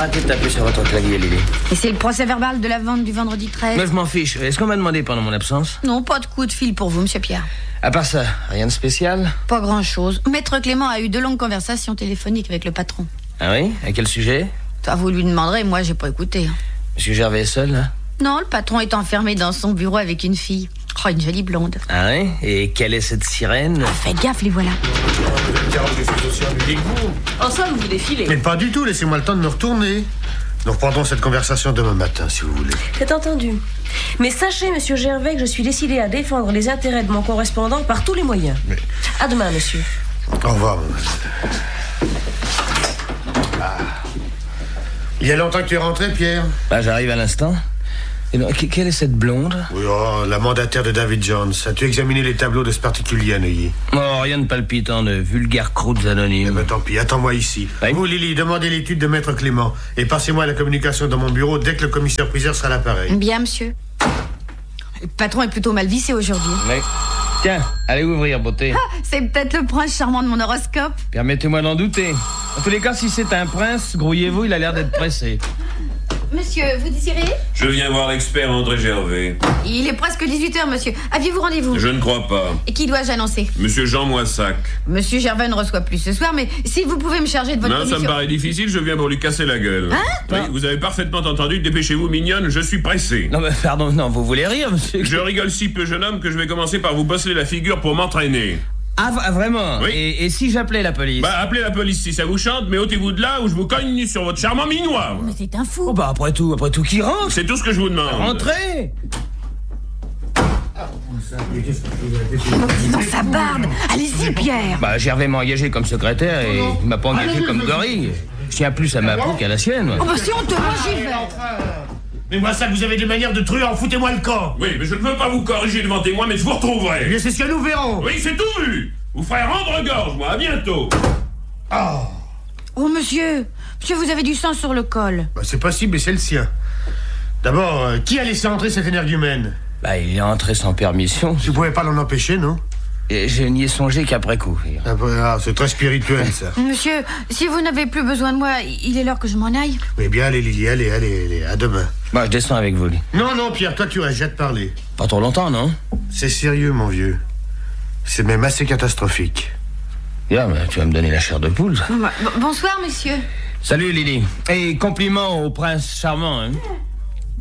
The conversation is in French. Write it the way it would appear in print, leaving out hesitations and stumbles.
Arrêtez de taper sur votre clavier, Lily. Et c'est le procès verbal de la vente du vendredi 13. Mais je m'en fiche. Est-ce qu'on m'a demandé pendant mon absence? Non, pas de coup de fil pour vous, monsieur Pierre. À part ça, rien de spécial? Pas grand-chose. Maître Clément a eu de longues conversations téléphoniques avec le patron. Ah oui? À quel sujet? Ça, vous lui demanderez, moi, j'ai pas écouté. Monsieur Gervais est seul, là? Non, le patron est enfermé dans son bureau avec une fille. Oh, une jolie blonde. Ah oui? Et quelle est cette sirène? Ah, faites gaffe, les voilà. En somme, vous défilez. Mais pas du tout, laissez-moi le temps de me retourner. Nous reprendrons cette conversation demain matin, si vous voulez. C'est entendu. Mais sachez, monsieur Gervais, que je suis décidé à défendre les intérêts de mon correspondant par tous les moyens. Mais... À demain, monsieur. Au revoir, mademoiselle. Ah. Il y a longtemps que tu es rentré, Pierre? Bah, j'arrive à l'instant. Et non, quelle est cette blonde? Oui, oh, la mandataire de David Jones. As-tu examiné les tableaux de ce particulier à Neuilly? Oh, rien de palpitant, de vulgaires croûtes anonymes. Eh ben tant pis, attends-moi ici. Oui. Vous, Lily, demandez l'étude de Maître Clément et passez-moi la communication dans mon bureau dès que le commissaire-priseur sera à l'appareil. Bien, monsieur. Le patron est plutôt mal vissé aujourd'hui. Oui. Tiens, allez ouvrir, beauté. Ah, c'est peut-être le prince charmant de mon horoscope. Permettez-moi d'en douter. En tous les cas, si c'est un prince, grouillez-vous, il a l'air d'être pressé. Monsieur, vous désirez? Je viens voir l'expert André Gervais. Il est presque 18h, monsieur. Aviez-vous rendez-vous? Je ne crois pas. Et qui dois-je annoncer? Monsieur Jean Moissac. Monsieur Gervais ne reçoit plus ce soir, mais si vous pouvez me charger de votre Non, commission... ça me paraît difficile, je viens pour lui casser la gueule. Hein? Oui, vous avez parfaitement entendu, dépêchez-vous, mignonne, je suis pressé. Non, mais pardon, non, vous voulez rire, monsieur? Je rigole si peu, jeune homme, que je vais commencer par vous bosser la figure pour m'entraîner. Ah, vraiment? Oui. Et si j'appelais la police? Bah, appelez la police si ça vous chante, mais ôtez-vous de là ou je vous cogne sur votre charmant minois. Mais c'est un fou. Oh, bah, après tout, qui rentre? C'est tout ce que je vous demande. Rentrez! Dans sa barbe. Allez-y, Pierre. Bah, Gervais m'a engagé comme secrétaire et il m'a pas engagé comme gorille. Je tiens plus à ma peau qu'à la sienne. Oh, bah, c'est honteux, moi j'y vais. Mais moi, ça, vous avez des manières de truand, foutez-moi le camp. Oui, mais je ne veux pas vous corriger devant témoin, mais je vous retrouverai. Mais c'est ce que nous verrons. Oui, c'est tout vu. Vous ferez rendre gorge, moi, à bientôt. Oh, monsieur. Monsieur, vous avez du sang sur le col. Bah, c'est possible, mais c'est le sien. D'abord, qui a laissé entrer cet énergumène? Bah, il est entré sans permission. Tu pouvais pas l'en empêcher, non? Et je n'y ai songé qu'après coup. C'est très spirituel, ça. Monsieur, si vous n'avez plus besoin de moi, il est l'heure que je m'en aille. Oui, bien, allez, Lily, allez, à demain. Bah, je descends avec vous. Non, Pierre, toi, tu restes, j'ai à te parler. Pas trop longtemps, non? C'est sérieux, mon vieux. C'est même assez catastrophique. Bien, bah, tu vas me donner la chair de poule. Ça. Bonsoir, monsieur. Salut, Lily. Et compliments au prince charmant, hein?